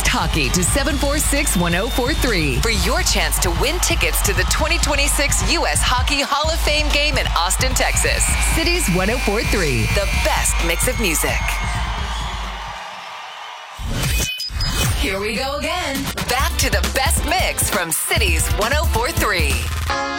hockey to 746-1043 for your chance to win tickets to the 2026 U.S. Hockey Hall of Fame game in Austin, Texas. Cities 1043, the best mix of music. Here we go again. Back to the best mix from Cities 1043.